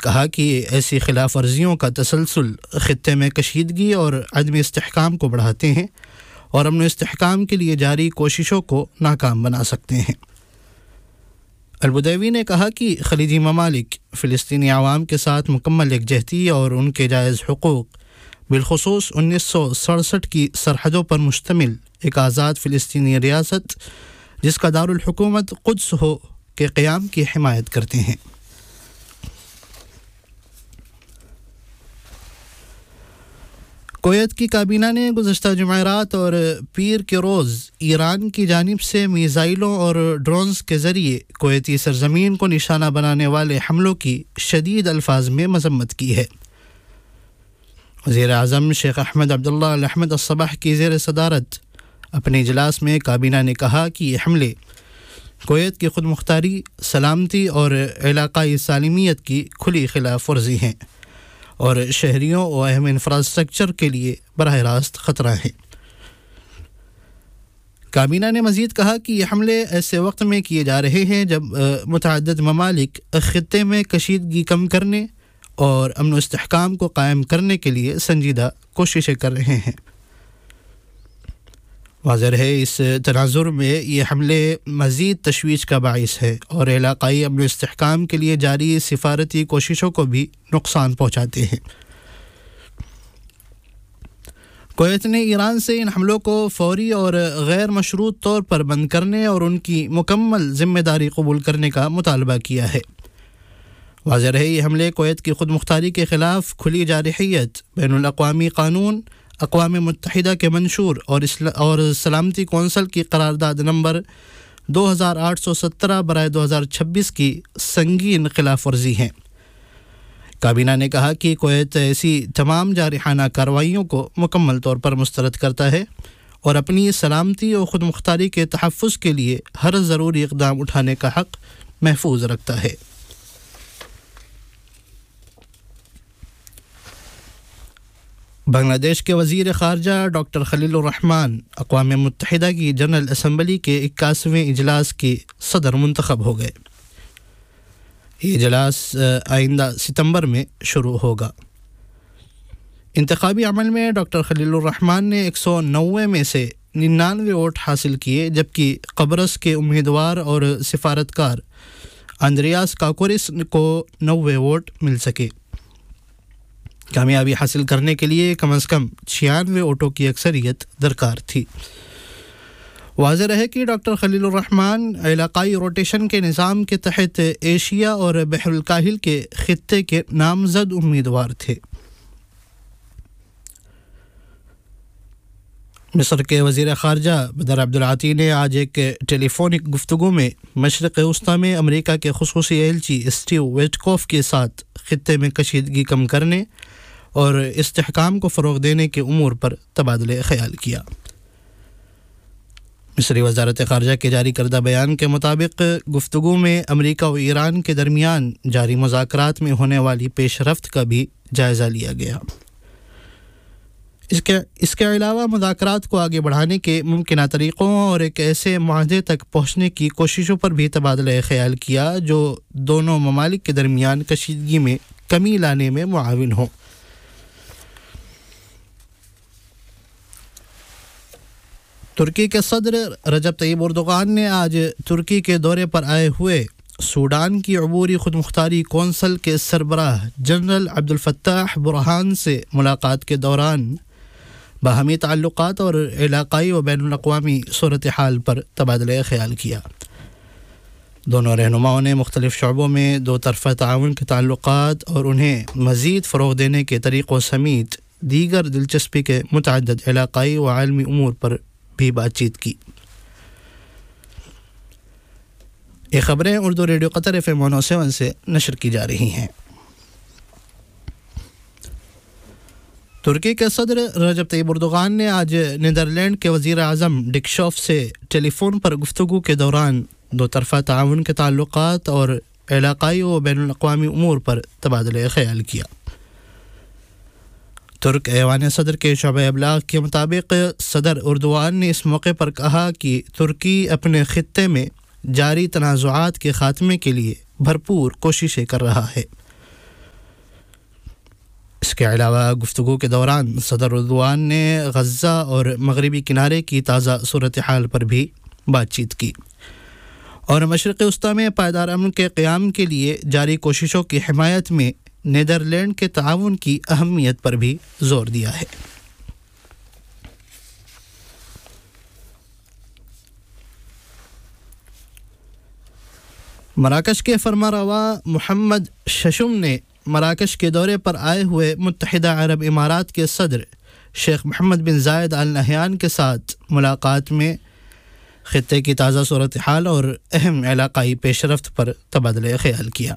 کہا کہ ایسی خلاف ورزیوں کا تسلسل خطے میں کشیدگی اور عدم استحکام کو بڑھاتے ہیں اور امن و استحکام کے لیے جاری کوششوں کو ناکام بنا سکتے ہیں۔ البدیوی نے کہا کہ خلیجی ممالک فلسطینی عوام کے ساتھ مکمل یکجہتی اور ان کے جائز حقوق، بالخصوص 1967 کی سرحدوں پر مشتمل ایک آزاد فلسطینی ریاست جس کا دارالحکومت قدس ہو کے قیام کی حمایت کرتے ہیں۔ کویت کی کابینہ نے گزشتہ جمعرات اور پیر کے روز ایران کی جانب سے میزائلوں اور ڈرونز کے ذریعے کویتی سرزمین کو نشانہ بنانے والے حملوں کی شدید الفاظ میں مذمت کی ہے۔ وزیر اعظم شیخ احمد عبداللہ الحمد الصباح کی زیر صدارت اپنے اجلاس میں کابینہ نے کہا کہ یہ حملے کویت کی خود مختاری، سلامتی اور علاقائی سالمیت کی کھلی خلاف ورزی ہیں اور شہریوں و اہم انفراسٹرکچر کے لیے براہ راست خطرہ ہیں۔ کابینہ نے مزید کہا کہ یہ حملے ایسے وقت میں کیے جا رہے ہیں جب متعدد ممالک خطے میں کشیدگی کم کرنے اور امن و استحکام کو قائم کرنے کے لیے سنجیدہ کوششیں کر رہے ہیں۔ واضح ہے اس تناظر میں یہ حملے مزید تشویش کا باعث ہے اور علاقائی امن و استحکام کے لیے جاری سفارتی کوششوں کو بھی نقصان پہنچاتے ہیں۔ کویت نے ایران سے ان حملوں کو فوری اور غیر مشروط طور پر بند کرنے اور ان کی مکمل ذمہ داری قبول کرنے کا مطالبہ کیا ہے۔ واضح ہے یہ حملے کویت کی خود مختاری کے خلاف کھلی جارحیت، بین الاقوامی قانون، اقوام متحدہ کے منشور اور سلامتی کونسل کی قرارداد نمبر 2817 برائے 2026 کی سنگین خلاف ورزی ہیں۔ کابینہ نے کہا کہ کویت ایسی تمام جارحانہ کارروائیوں کو مکمل طور پر مسترد کرتا ہے اور اپنی سلامتی اور خود مختاری کے تحفظ کے لیے ہر ضروری اقدام اٹھانے کا حق محفوظ رکھتا ہے۔ بنگلہ دیش کے وزیر خارجہ ڈاکٹر خلیل الرحمان اقوام متحدہ کی جنرل اسمبلی کے 81ویں اجلاس کے صدر منتخب ہو گئے۔ یہ اجلاس آئندہ ستمبر میں شروع ہوگا۔ انتخابی عمل میں ڈاکٹر خلیل الرحمان نے 190 میں سے 99 ووٹ حاصل کیے، جبکہ قبرص کے امیدوار اور سفارتکار اندریاس کاکورس کو 90 ووٹ مل سکے۔ کامیابی حاصل کرنے کے لیے کم از کم 96 ووٹوں کی اکثریت درکار تھی۔ واضح رہے کہ ڈاکٹر خلیل الرحمان علاقائی روٹیشن کے نظام کے تحت ایشیا اور بحر الکاہل کے خطے کے نامزد امیدوار تھے۔ مصر کے وزیر خارجہ بدر عبدالعاطی نے آج ایک ٹیلی فونک گفتگو میں مشرق وسطی میں امریکہ کے خصوصی ایلچی اسٹیو ویٹکوف کے ساتھ خطے میں کشیدگی کم کرنے اور استحکام کو فروغ دینے کے امور پر تبادلہ خیال کیا۔ مصری وزارت خارجہ کے جاری کردہ بیان کے مطابق گفتگو میں امریکہ و ایران کے درمیان جاری مذاکرات میں ہونے والی پیش رفت کا بھی جائزہ لیا گیا۔ اس کے علاوہ مذاکرات کو آگے بڑھانے کے ممکنہ طریقوں اور ایک ایسے معاہدے تک پہنچنے کی کوششوں پر بھی تبادلہ خیال کیا جو دونوں ممالک کے درمیان کشیدگی میں کمی لانے میں معاون ہو۔ ترکی کے صدر رجب طیب اردوغان نے آج ترکی کے دورے پر آئے ہوئے سوڈان کی عبوری خود مختاری کونسل کے سربراہ جنرل عبدالفتاح برہان سے ملاقات کے دوران باہمی تعلقات اور علاقائی و بین الاقوامی صورتحال پر تبادلہ خیال کیا۔ دونوں رہنماؤں نے مختلف شعبوں میں دو طرفہ تعاون کے تعلقات اور انہیں مزید فروغ دینے کے طریقوں سمیت دیگر دلچسپی کے متعدد علاقائی و عالمی امور پر بھی بات چیت کی۔ یہ خبریں اردو ریڈیو قطر FM 107 سے نشر کی جا رہی ہیں۔ ترکی کے صدر رجب طیب اردوغان نے آج نیدرلینڈ کے وزیر اعظم ڈک شوف سے ٹیلی فون پر گفتگو کے دوران دو طرفہ تعاون کے تعلقات اور علاقائی و بین الاقوامی امور پر تبادلہ خیال کیا۔ ترک ایوان صدر کے شعبہ ابلاغ کے مطابق صدر اردوغان نے اس موقع پر کہا کہ ترکی اپنے خطے میں جاری تنازعات کے خاتمے کے لیے بھرپور کوششیں کر رہا ہے۔ اس کے علاوہ گفتگو کے دوران صدر اردوان نے غزہ اور مغربی کنارے کی تازہ صورتحال پر بھی بات چیت کی اور مشرق وسطی میں پائیدار امن کے قیام کے لیے جاری کوششوں کی حمایت میں نیدرلینڈ کے تعاون کی اہمیت پر بھی زور دیا ہے۔ مراکش کے فرمانروا محمد ششم نے مراکش کے دورے پر آئے ہوئے متحدہ عرب امارات کے صدر شیخ محمد بن زائد آل نہیان کے ساتھ ملاقات میں خطے کی تازہ صورتحال اور اہم علاقائی پیش رفت پر تبادلہ خیال کیا۔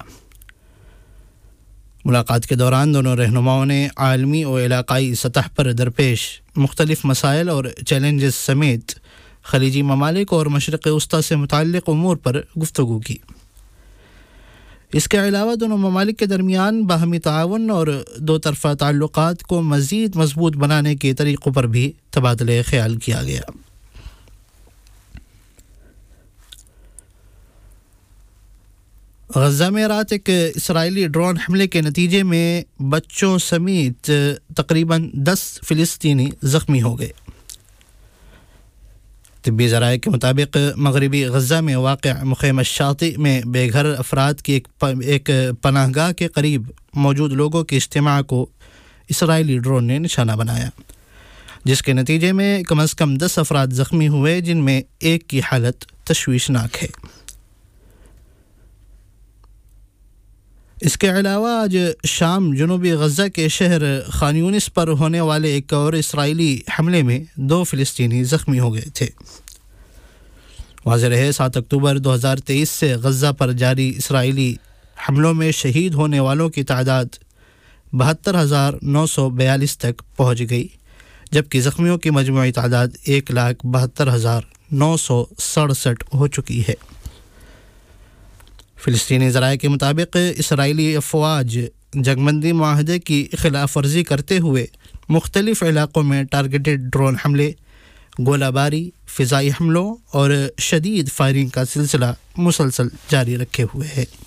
ملاقات کے دوران دونوں رہنماؤں نے عالمی و علاقائی سطح پر درپیش مختلف مسائل اور چیلنجز سمیت خلیجی ممالک اور مشرق وسطی سے متعلق امور پر گفتگو کی۔ اس کے علاوہ دونوں ممالک کے درمیان باہمی تعاون اور دو طرفہ تعلقات کو مزید مضبوط بنانے کے طریقوں پر بھی تبادلہ خیال کیا گیا۔ غزہ میں رات ایک اسرائیلی ڈرون حملے کے نتیجے میں بچوں سمیت تقریباً 10 فلسطینی زخمی ہو گئے۔ طبی ذرائع کے مطابق مغربی غزہ میں واقع مخیمہ الشاطئ میں بے گھر افراد کی ایک پناہ گاہ کے قریب موجود لوگوں کے اجتماع کو اسرائیلی ڈرون نے نشانہ بنایا، جس کے نتیجے میں کم از کم 10 افراد زخمی ہوئے، جن میں ایک کی حالت تشویشناک ہے۔ اس کے علاوہ آج شام جنوبی غزہ کے شہر خان یونس پر ہونے والے ایک اور اسرائیلی حملے میں 2 فلسطینی زخمی ہو گئے تھے۔ واضح رہے 7 اکتوبر 2023 سے غزہ پر جاری اسرائیلی حملوں میں شہید ہونے والوں کی تعداد 72,942 تک پہنچ گئی، جبکہ زخمیوں کی مجموعی تعداد 1,72,967 ہو چکی ہے۔ فلسطینی ذرائع کے مطابق اسرائیلی افواج جنگ بندی معاہدے کی خلاف ورزی کرتے ہوئے مختلف علاقوں میں ٹارگیٹڈ ڈرون حملے، گولہ باری، فضائی حملوں اور شدید فائرنگ کا سلسلہ مسلسل جاری رکھے ہوئے ہے۔